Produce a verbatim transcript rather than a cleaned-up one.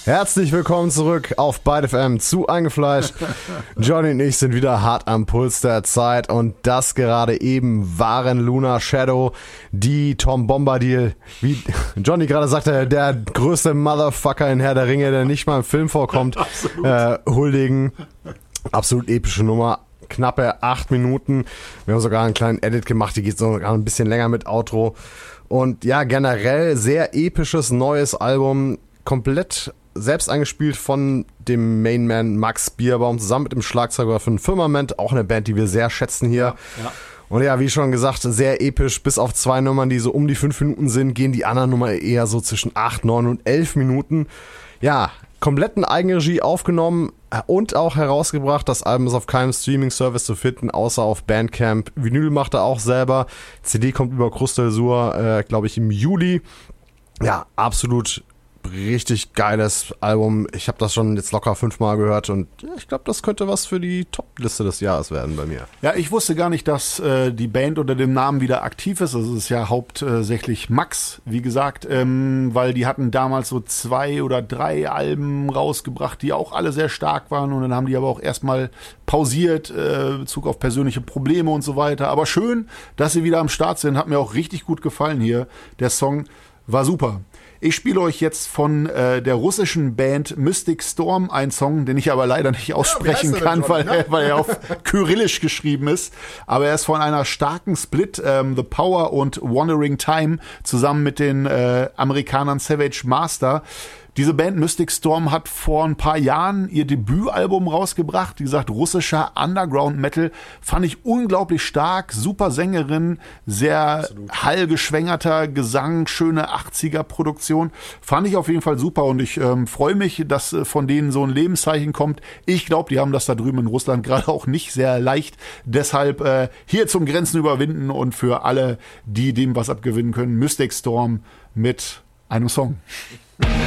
Herzlich willkommen zurück auf Byte F M zu Eingefleischt. Johnny und ich sind wieder hart am Puls der Zeit und das gerade eben waren Lunar Shadow, die Tom Bombadil, wie Johnny gerade sagte, der größte Motherfucker in Herr der Ringe, der nicht mal im Film vorkommt, äh, huldigen. Absolut epische Nummer. Knappe acht Minuten. Wir haben sogar einen kleinen Edit gemacht, die geht sogar ein bisschen länger mit Outro. Und ja, generell sehr episches neues Album, komplett selbst eingespielt von dem Mainman Max Bierbaum, zusammen mit dem Schlagzeuger von Firmament, auch eine Band, die wir sehr schätzen hier. Ja, ja. Und ja, wie schon gesagt, sehr episch, bis auf zwei Nummern, die so um die fünf Minuten sind, gehen die anderen Nummern eher so zwischen acht, neun und elf Minuten. Ja, kompletten Eigenregie aufgenommen und auch herausgebracht. Das Album ist auf keinem Streaming-Service zu finden, außer auf Bandcamp. Vinyl macht er auch selber. C D kommt über Crystal Sur, äh, glaube ich, im Juli. Ja, absolut richtig geiles Album. Ich habe das schon jetzt locker fünfmal gehört und ja, ich glaube, das könnte was für die Top-Liste des Jahres werden bei mir. Ja, ich wusste gar nicht, dass äh, die Band unter dem Namen wieder aktiv ist. Also es ist ja hauptsächlich Max, wie gesagt, ähm, weil die hatten damals so zwei oder drei Alben rausgebracht, die auch alle sehr stark waren und dann haben die aber auch erstmal pausiert, äh, Bezug auf persönliche Probleme und so weiter. Aber schön, dass sie wieder am Start sind. Hat mir auch richtig gut gefallen hier. Der Song war super. Ich spiele euch jetzt von äh, der russischen Band Mystic Storm einen Song, den ich aber leider nicht aussprechen ja, kann, weil, er, weil er auf Kyrillisch geschrieben ist. Aber er ist von einer starken Split, ähm, The Power und Wandering Time, zusammen mit den äh, Amerikanern Savage Master. Diese Band Mystic Storm hat vor ein paar Jahren ihr Debütalbum rausgebracht. Wie gesagt, russischer Underground-Metal. Fand ich unglaublich stark. Super Sängerin, sehr Absolut. hallgeschwängerter Gesang, schöne achtziger-Produktion. Fand ich auf jeden Fall super und ich ähm, freue mich, dass äh, von denen so ein Lebenszeichen kommt. Ich glaube, die haben das da drüben in Russland gerade auch nicht sehr leicht. Deshalb äh, hier zum Grenzen überwinden und für alle, die dem was abgewinnen können, Mystic Storm mit einem Song.